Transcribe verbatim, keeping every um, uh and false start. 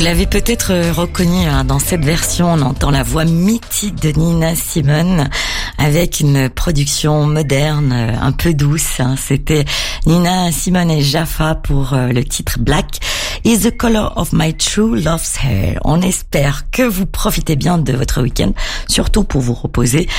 l'avez peut-être reconnu hein, dans cette version, on entend la voix mythique de Nina Simone avec une production moderne, un peu douce. Hein. C'était Nina Simone et Jaffa pour euh, le titre Black is the color of my true love's hair. On espère que vous profitez bien de votre week-end, surtout pour vous reposer.